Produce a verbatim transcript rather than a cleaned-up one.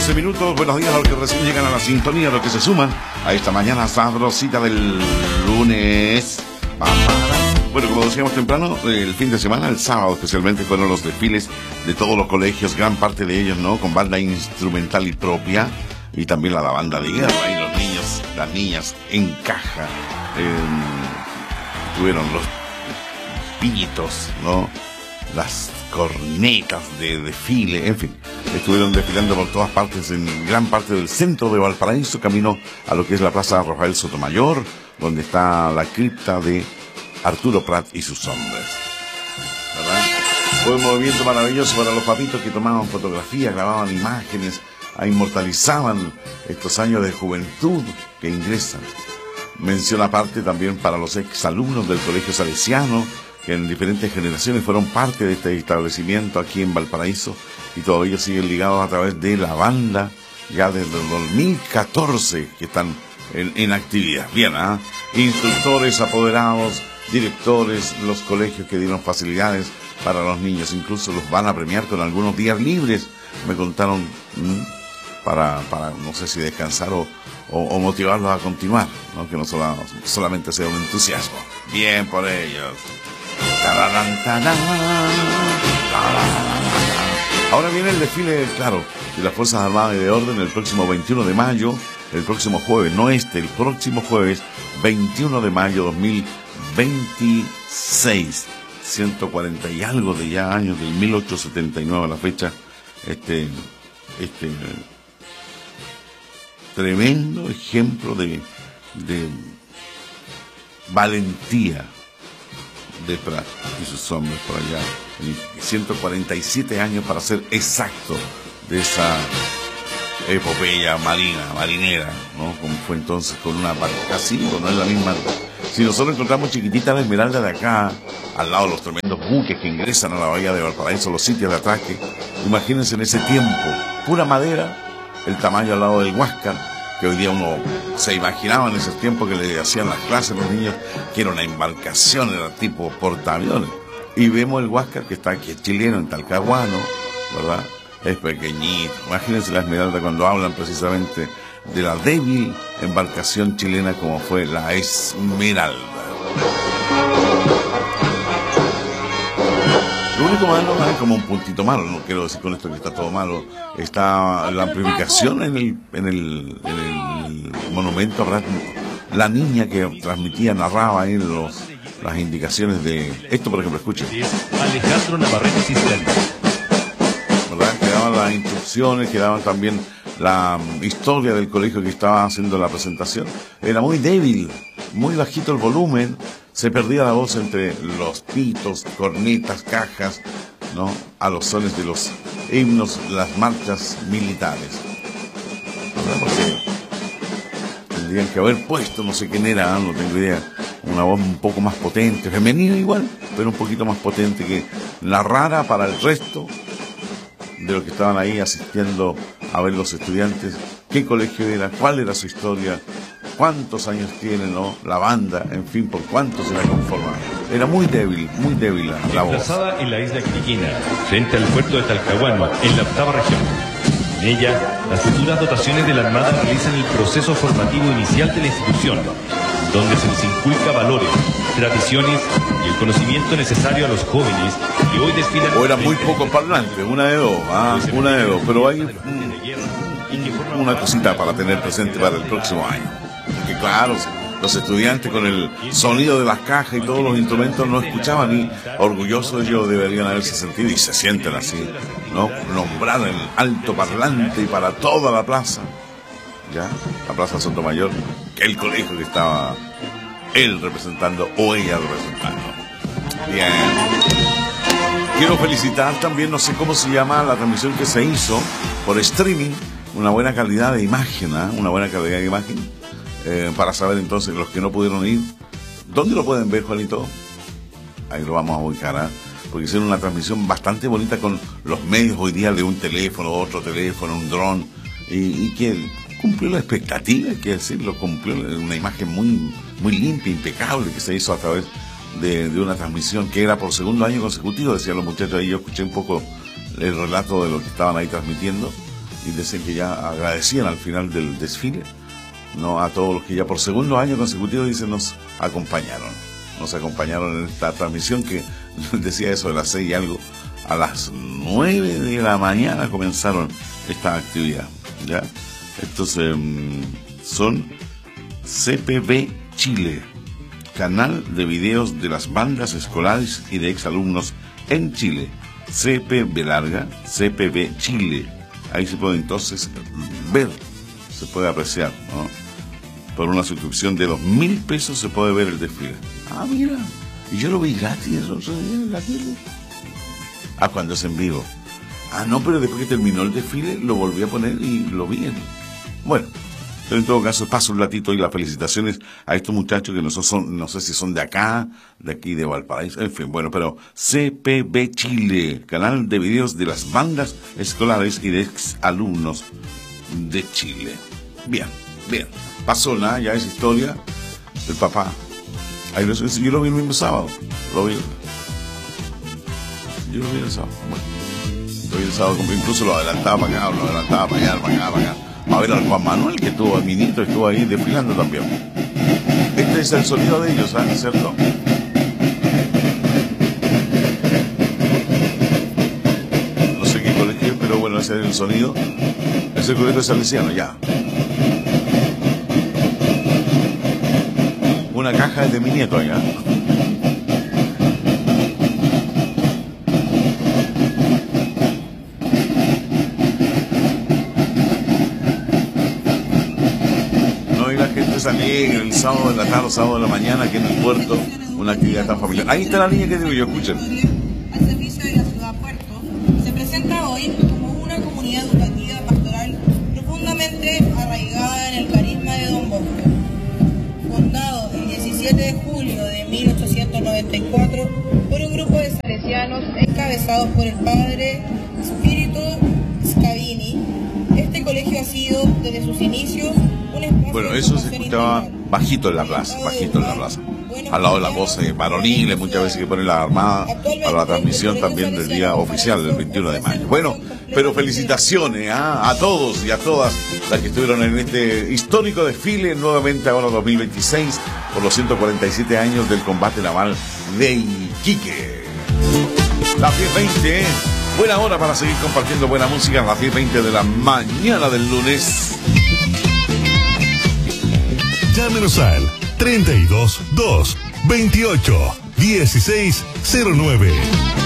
Minutos, buenos días a los que recién llegan a la sintonía, a los que se suman a esta mañana sabrosita del lunes. Bueno, como decíamos temprano, el fin de semana, el sábado especialmente, fueron los desfiles de todos los colegios, gran parte de ellos, ¿no? Con banda instrumental y propia, y también la, la banda de guerra, y los niños, las niñas en caja, eh, tuvieron los pillitos, ¿no? Las cornetas de desfile, en fin, estuvieron desfilando por todas partes, en gran parte del centro de Valparaíso, camino a lo que es la Plaza Rafael Sotomayor, donde está la cripta de Arturo Prat y sus hombres, ¿verdad? Fue un movimiento maravilloso para los papitos que tomaban fotografías, grababan imágenes, inmortalizaban estos años de juventud que ingresan. Mención aparte también para los exalumnos del Colegio Salesiano, que en diferentes generaciones fueron parte de este establecimiento aquí en Valparaíso y todavía siguen ligados a través de la banda, ya desde el dos mil catorce que están en, en actividad. Bien, ¿eh? Instructores, apoderados, directores, los colegios que dieron facilidades para los niños, incluso los van a premiar con algunos días libres, me contaron, ¿m? para, para no sé si descansar o, o, o motivarlos a continuar, ¿no? Que no solo, solamente sea un entusiasmo. Bien por ellos. Ahora viene el desfile, claro, de las Fuerzas Armadas y de Orden el próximo veintiuno de mayo, el próximo jueves, no este, el próximo jueves, veintiuno de mayo dos mil veintiséis, ciento cuarenta y algo de ya años, del mil ochocientos setenta y nueve a la fecha, este, este tremendo ejemplo de, de valentía de Prat y sus hombres por allá, ciento cuarenta y siete años para ser exacto de esa epopeya marina, marinera, ¿no? Como fue entonces con una barca así, no es la misma. Si nosotros encontramos chiquitita la Esmeralda de acá, al lado de los tremendos buques que ingresan a la bahía de Valparaíso, los sitios de atraque, imagínense en ese tiempo, pura madera, el tamaño al lado del Huáscar, que hoy día uno se imaginaba en esos tiempos que le hacían las clases a los niños, que era una embarcación, era tipo portaaviones. Y vemos el Huáscar que está aquí, es chileno, en Talcahuano, ¿verdad? Es pequeñito. Imagínense la Esmeralda cuando hablan precisamente de la débil embarcación chilena como fue la Esmeralda. Lo único malo, hay como un puntito malo, no quiero decir con esto que está todo malo, está la amplificación en el, en el, en el monumento, ¿verdad? La niña que transmitía, narraba ahí los, las indicaciones de esto, por ejemplo, escuchen. Alejandro Navarrete Cisterna, ¿verdad? Que daban las instrucciones, que daban también la historia del colegio que estaba haciendo la presentación. Era muy débil, muy bajito el volumen. Se perdía la voz entre los pitos, cornetas, cajas, ¿no? A los sones de los himnos, las marchas militares. ¿Verdad? Porque tendrían que haber puesto, no sé quién era, no tengo idea, una voz un poco más potente, femenina igual, pero un poquito más potente, que narrara para el resto de los que estaban ahí asistiendo a ver los estudiantes qué colegio era, cuál era su historia, cuántos años tiene, ¿no? La banda, en fin, por cuánto se la conforma. Era muy débil, muy débil la, la voz. Emplazada en la isla Quiriquina, frente al puerto de Talcahuano, en la octava región. En ella, las futuras dotaciones de la Armada realizan el proceso formativo inicial de la institución, donde se les inculca valores, tradiciones y el conocimiento necesario a los jóvenes que hoy desfilan. O era muy poco parlante, una de dos, ah, una de dos, pero hay una cosita para tener presente para el próximo año. Porque claro, los estudiantes con el sonido de las cajas y todos los instrumentos no escuchaban, y orgullosos ellos deberían haberse sentido, y se sienten así, ¿no? Nombrar el alto parlante y para toda la plaza, ya, la Plaza Sotomayor, que el colegio que estaba él representando o ella representando. Bien. Quiero felicitar también, no sé cómo se llama la transmisión que se hizo por streaming, una buena calidad de imagen, ¿eh? Una buena calidad de imagen. Eh, para saber entonces los que no pudieron ir, ¿dónde lo pueden ver, Juanito? Ahí lo vamos a ubicar, ¿eh? Porque hicieron una transmisión bastante bonita con los medios hoy día de un teléfono, otro teléfono, un dron, y, y que cumplió la expectativa, hay que decirlo, cumplió una imagen muy, muy limpia, impecable, que se hizo a través de, de una transmisión que era por segundo año consecutivo, decían los muchachos ahí. Yo escuché un poco el relato de lo que estaban ahí transmitiendo, y decían que ya agradecían al final del desfile, no, a todos los que ya por segundo año consecutivo, dicen, nos acompañaron. Nos acompañaron en esta transmisión que decía eso de las seis y algo. A las nueve de la mañana comenzaron esta actividad, ¿ya? Estos eh, son C P B Chile, canal de videos de las bandas escolares y de exalumnos en Chile. C P B larga, C P B Chile. Ahí se puede entonces ver, se puede apreciar, ¿no? Por una suscripción de los mil pesos se puede ver el desfile. Ah, mira, y yo lo vi gratis el otro día en la tele. Ah, cuando es en vivo. Ah, no, pero después que terminó el desfile lo volví a poner y lo vi. Bueno, pero en todo caso paso un ratito y las felicitaciones a estos muchachos que no son, no sé si son de acá, de aquí de Valparaíso, en fin, bueno, pero C P B Chile, canal de videos de las bandas escolares y de ex alumnos de Chile. Bien, bien. Pasó nada, ya es historia del papá. Ahí lo, yo lo vi el mismo sábado. Lo vi. Yo lo vi el sábado. Bueno, lo vi el sábado, incluso lo adelantaba para acá, lo adelantaba para allá, para acá, para acá. A ver al Juan Manuel, que estuvo, el minito, estuvo ahí desfilando también. Este es el sonido de ellos, ¿sabes? ¿Cierto? No sé qué colegio, pero bueno, ese es el sonido. Es el colegio salesiano, ya. Una caja de mi nieto allá. No, y la gente salía el sábado de la tarde, sábado de la mañana, aquí en el puerto, una actividad tan familiar. Ahí está la niña que digo yo, escuchen. Al servicio de la ciudad Puerto, se presenta hoy como una comunidad educativa pastoral profundamente arraigada en el carisma de Don Bosco. Fundado el diecisiete de julio de mil ochocientos noventa y cuatro por un grupo de salesianos encabezados por el padre Spirito Scavini, este colegio ha sido desde sus inicios un espacio. Bueno, eso se escuchaba bajito en la plaza, bajito en la plaza, al lado de las voces varoniles, muchas veces que pone la Armada para la transmisión también del día oficial del veintiuno de mayo. Bueno, pero felicitaciones ¿eh? a todos y a todas las que estuvieron en este histórico desfile, nuevamente ahora dos mil veintiséis, por los ciento cuarenta y siete años del combate naval de Iquique. Las diez veinte, buena hora para seguir compartiendo buena música, a las diez veinte de la mañana del lunes. Llámenos al treinta y dos, dos, veintiocho, dieciséis, cero nueve.